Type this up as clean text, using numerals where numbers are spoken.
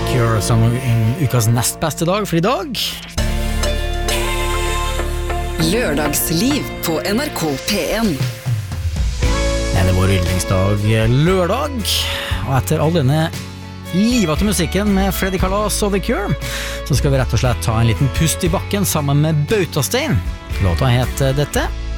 Cure som ukas nest beste dag, for i dag Lørdagsliv på NRK P1. Det vår yndlingsdag lørdag, og etter all denne livete musikken med Freddy Kalas og The Cure, så skal vi rett og slett ta en liten pust i bakken sammen med Bautastein. Låta heter dette